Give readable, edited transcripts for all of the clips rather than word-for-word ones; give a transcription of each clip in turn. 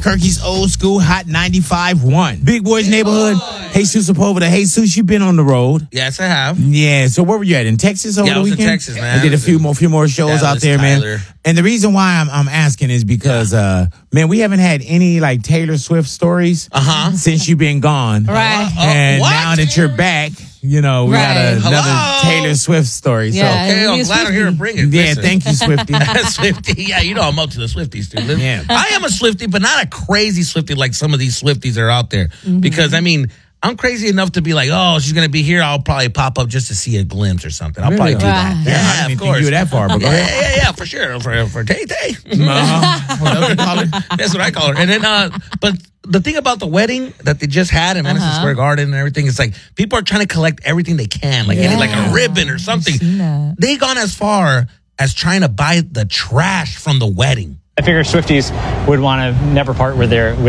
Albuquerque's old school Hot 95.1. Big Boys Neighborhood. Jesus Sepulveda. Jesus, you've been on the road. Yes, I have. Yeah, so where were you at? In Texas over the weekend? Yeah, I was in Texas, man. I did a few more shows out there, man. And the reason why I'm asking is because, man, we haven't had any like Taylor Swift stories since you've been gone. Right. And now that you're back, you know, we got another Taylor Swift story. Yeah, so okay, I'm glad I'm here to bring it. Yeah, thank you, Swifty. Swifty, yeah, you know I'm up to the Swifties, dude. Yeah. I am a Swifty, but not a crazy Swifty like some of these Swifties are out there. Because, I mean, I'm crazy enough to be like, oh, she's going to be here. I'll probably pop up just to see a glimpse or something. I'll probably do that. Yeah, I didn't think you were that far, but go ahead. Yeah, for sure. For Tay-Tay. What else you call it? That's what I call her. And then, but the thing about the wedding that they just had in Madison Square Garden and everything is like people are trying to collect everything they can, like any like a ribbon or something. They gone as far as trying to buy the trash from the wedding. I figure Swifties would want to never part with their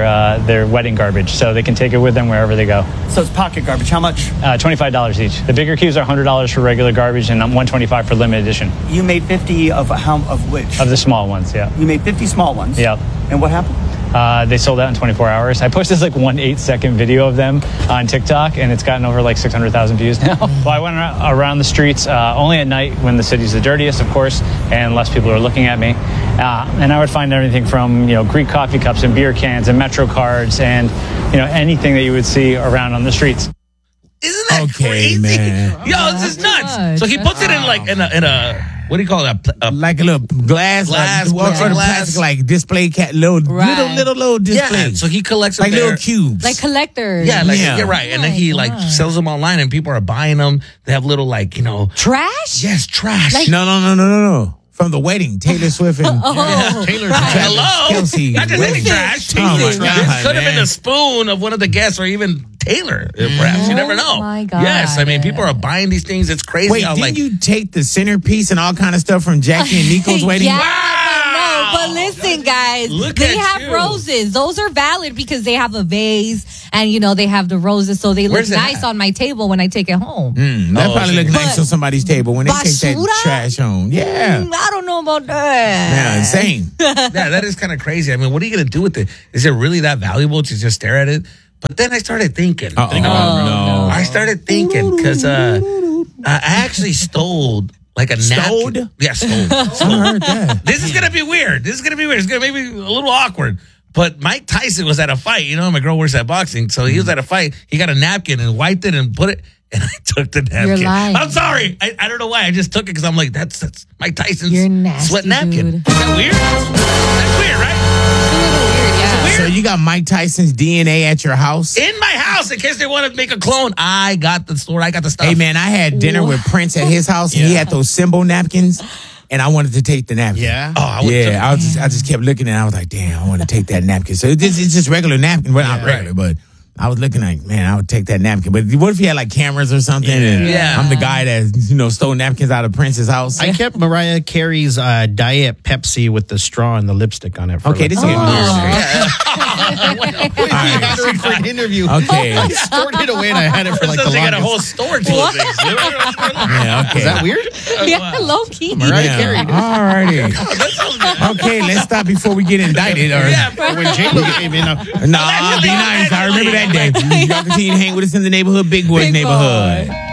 wedding garbage, so they can take it with them wherever they go. So it's pocket garbage. How much? $25 each. The bigger cubes are $100 for regular garbage and $125 for limited edition. You made 50 of which? Of the small ones, yeah. You made 50 small ones. Yep. And what happened? They sold out in 24 hours. I posted this like 1 8-second video of them on TikTok, and it's gotten over like 600,000 views now. Well, I went around the streets only at night when the city's the dirtiest, of course, and less people are looking at me. And I would find everything from, Greek coffee cups and beer cans and Metro cards and, anything that you would see around on the streets. Isn't that crazy? Man. Yo, this is nuts. So he puts it in like in a what do you call it? Like a little glass plastic, like display little display. Yeah, so he collects them like there. little cubes, like collectors. Yeah, you're right. And then he sells them online, and people are buying them. They have little trash. Yes, trash. Like, no. From the wedding, Taylor Swift and Taylor Hello, Kelsey. Not just any trash. Oh my God, this could have been a spoon of one of the guests, or even Taylor. Perhaps you never know. Oh my God. Yes, I mean people are buying these things. It's crazy. Wait, didn't you take the centerpiece and all kind of stuff from Jackie and Nico's wedding? Yeah, Wow. but listen, guys, Look they at have you. roses. Those are valid because they have a vase and they have the roses, so they look nice on my table when I take it home. That probably looks nice on somebody's table when they take that trash home. Yeah. I don't know about that. Yeah, insane. Yeah, that is kind of crazy. I mean, what are you going to do with it? Is it really that valuable to just stare at it? But then I started thinking. No. I started thinking because I actually stole like a napkin. Yeah, stole. I heard that. This is going to be weird. It's going to make me a little awkward. But Mike Tyson was at a fight. My girl works at boxing. So he was at a fight. He got a napkin and wiped it and put it. And I took the napkin. You're lying. I'm sorry. I don't know why. I just took it because I'm like, that's Mike Tyson's You're nasty, sweat napkin. dude. Is that weird? That's weird, right? It's a little weird, yeah. So you got Mike Tyson's DNA at your house? In my house, in case they want to make a clone, I got the stuff. Hey, man, I had dinner with Prince at his house, and he had those symbol napkins, and I wanted to take the napkin. Yeah? Oh, I just kept looking, and I was like, damn, I want to take that napkin. So it's just regular napkin. Well, not regular, but I was looking like, man, I would take that napkin. But what if he had like cameras or something? And I'm the guy that stole napkins out of Prince's house. I kept Mariah Carey's Diet Pepsi with the straw and the lipstick on it. Okay, this is getting weird. I had her for an interview. Okay. I stored it away and I had it for like the They got a longest. whole storage full of things. Yeah, okay. Is that weird? Yeah, low key. Mariah Carey. All righty. Okay, let's stop before we get indicted. Or, When J-Lo came in, Nah, be nice. I remember that day. Y'all continue to hang with us in the neighborhood, Big Boys neighborhood.